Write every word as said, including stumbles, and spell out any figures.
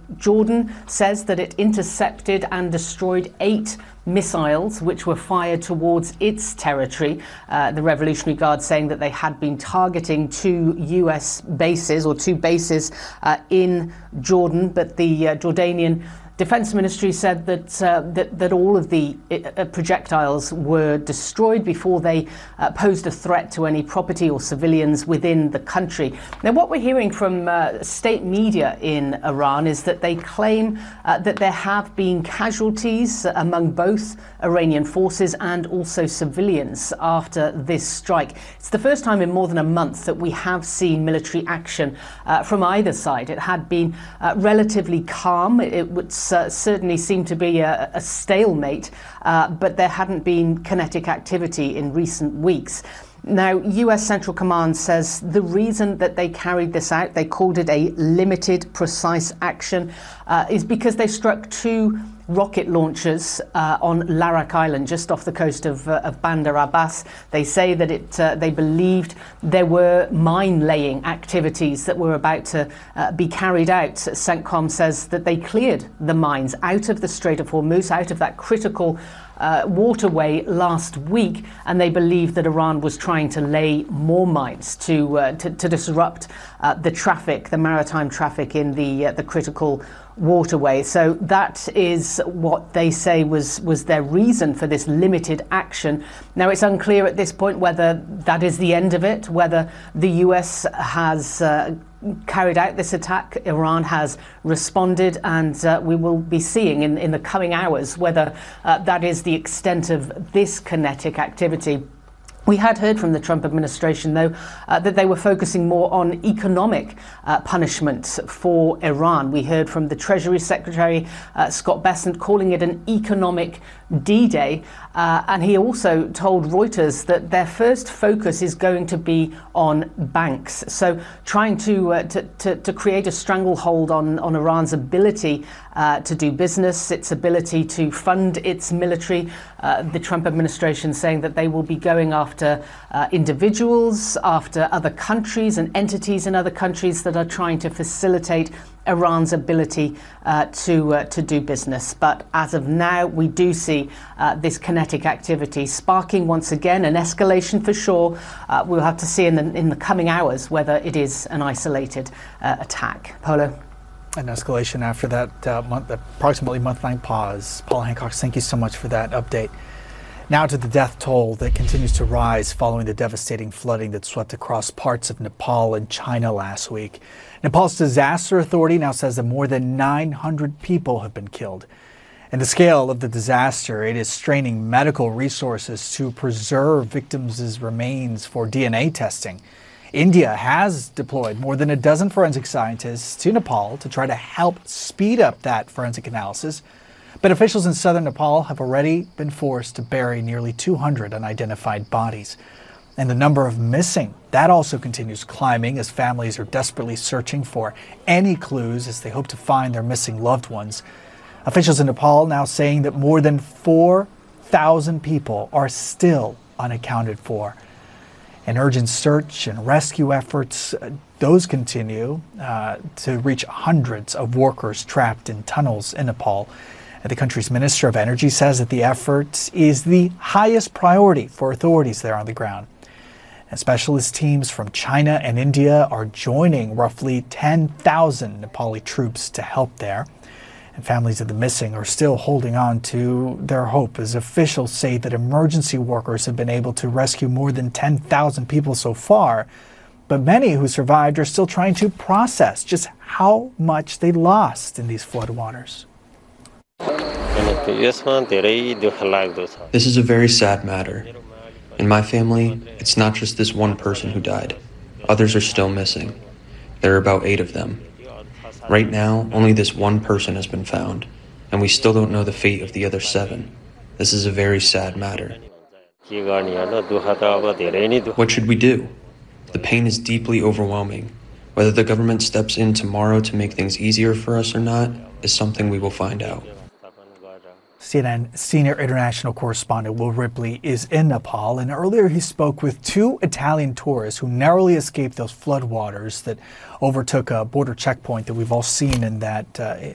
Jordan says that it intercepted and destroyed eight missiles which were fired towards its territory. Uh, the Revolutionary Guard saying that they had been targeting two U S bases or two bases uh, in Jordan, but the uh, Jordanian Defense Ministry said that, uh, that that all of the uh, projectiles were destroyed before they uh, posed a threat to any property or civilians within the country. Now, what we're hearing from uh, state media in Iran is that they claim uh, that there have been casualties among both Iranian forces and also civilians after this strike. It's the first time in more than a month that we have seen military action uh, from either side. It had been uh, relatively calm. It, it would Uh, certainly seemed to be a, a stalemate, uh, but there hadn't been kinetic activity in recent weeks. Now, U S Central Command says the reason that they carried this out, they called it a limited precise action, uh, is because they struck two rocket launchers uh, on Larak Island, just off the coast of, uh, of Bandar Abbas. They say that it, uh, they believed there were mine-laying activities that were about to uh, be carried out. CENTCOM says that they cleared the mines out of the Strait of Hormuz, out of that critical uh, waterway last week, and they believe that Iran was trying to lay more mines to uh, to, to disrupt uh, the traffic, the maritime traffic in the uh, the critical waterway. So that is what they say was was their reason for this limited action. Now, it's unclear at this point whether that is the end of it, whether the U S has uh, carried out this attack. Iran has responded, and uh, we will be seeing in, in the coming hours whether uh, that is the extent of this kinetic activity. We had heard from the Trump administration, though, uh, that they were focusing more on economic uh, punishment for Iran. We heard from the Treasury Secretary, uh, Scott Bessent, calling it an economic D-Day. Uh, and he also told Reuters that their first focus is going to be on banks. So trying to, uh, to, to, to create a stranglehold on, on Iran's ability uh, to do business, its ability to fund its military. Uh, the Trump administration saying that they will be going after uh, individuals, after other countries and entities in other countries that are trying to facilitate Iran's ability uh, to uh, to do business. But as of now, we do see uh, this kinetic activity sparking once again, an escalation for sure. Uh, we'll have to see in the in the coming hours whether it is an isolated uh, attack. Polo. An escalation after that uh, month, approximately month-long pause. Paula Hancock, thank you so much for that update. Now to the death toll that continues to rise following the devastating flooding that swept across parts of Nepal and China last week. Nepal's disaster authority now says that more than nine hundred people have been killed. And the scale of the disaster, it is straining medical resources to preserve victims' remains for D N A testing. India has deployed more than a dozen forensic scientists to Nepal to try to help speed up that forensic analysis. But officials in southern Nepal have already been forced to bury nearly two hundred unidentified bodies. And the number of missing, that also continues climbing as families are desperately searching for any clues as they hope to find their missing loved ones. Officials in Nepal now saying that more than four thousand people are still unaccounted for. An urgent search and rescue efforts, uh, those continue uh, to reach hundreds of workers trapped in tunnels in Nepal. The country's Minister of Energy says that the effort is the highest priority for authorities there on the ground. And specialist teams from China and India are joining roughly ten thousand Nepali troops to help there. And families of the missing are still holding on to their hope as officials say that emergency workers have been able to rescue more than ten thousand people so far. But many who survived are still trying to process just how much they lost in these floodwaters. This is a very sad matter. In my family, it's not just this one person who died. Others are still missing. There are about eight of them. Right now, only this one person has been found, and we still don't know the fate of the other seven. This is a very sad matter. What should we do? The pain is deeply overwhelming. Whether the government steps in tomorrow to make things easier for us or not is something we will find out. C N N senior international correspondent Will Ripley is in Nepal, and earlier he spoke with two Italian tourists who narrowly escaped those floodwaters that overtook a border checkpoint that we've all seen in that uh,